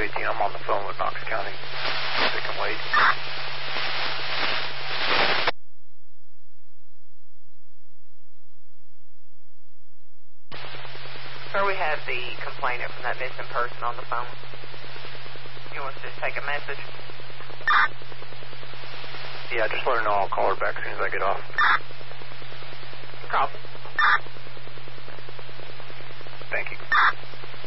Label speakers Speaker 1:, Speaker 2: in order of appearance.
Speaker 1: 218. I'm on the phone with Knox County. They can wait.
Speaker 2: Sir, we have the complainant from that missing person on the phone. You want us to just take a message?
Speaker 1: Yeah, just let her know I'll call her back as soon as I get off.
Speaker 2: Copy.
Speaker 1: Thank you.